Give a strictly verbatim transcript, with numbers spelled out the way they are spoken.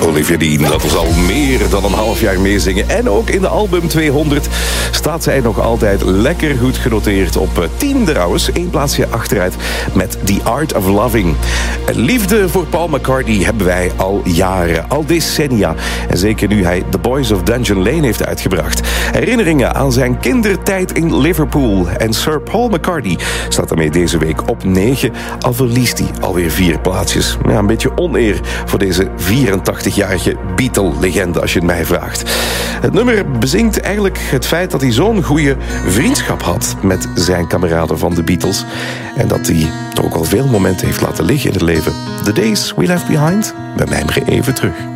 Olivia Dean, dat was al meer dan een half jaar meezingen. En ook in de album tweehonderd staat zij nog altijd lekker goed genoteerd. Op tien trouwens, één plaatsje achteruit met The Art of Loving. Liefde voor Paul McCartney hebben wij al jaren, al decennia. En zeker nu hij The Boys of Dungeon Lane heeft uitgebracht. Herinneringen aan zijn kindertijd in Liverpool. En Sir Paul McCartney staat daarmee deze week op negen. Al verliest hij alweer vier plaatsjes. Ja, een beetje oneer voor deze vierentachtigjarige Beatle-legende, als je het mij vraagt. Het nummer bezingt eigenlijk het feit dat hij zo'n goede vriendschap had met zijn kameraden van de Beatles. En dat hij toch ook al veel momenten heeft laten liggen in het leven. The Days We Left Behind, we mijmeren even terug.